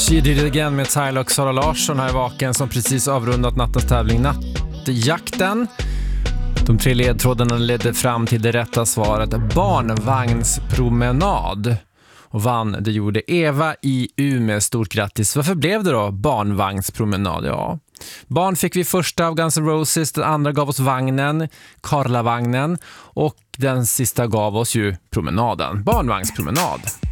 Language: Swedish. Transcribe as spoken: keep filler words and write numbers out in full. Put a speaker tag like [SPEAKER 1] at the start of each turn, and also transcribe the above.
[SPEAKER 1] She Did It Again med Tyler och Sara Larsson här i Vaken som precis avrundat nattens tävling Nattjakten. De tre ledtrådarna ledde fram till det rätta svaret barnvagnspromenad. Och vann, det gjorde Eva i Umeå. Stort grattis. Varför blev det då barnvagnspromenad? Ja, barn fick vi första av Guns N' Roses, den andra gav oss vagnen, Karlavagnen, och den sista gav oss ju promenaden, barnvagnspromenad.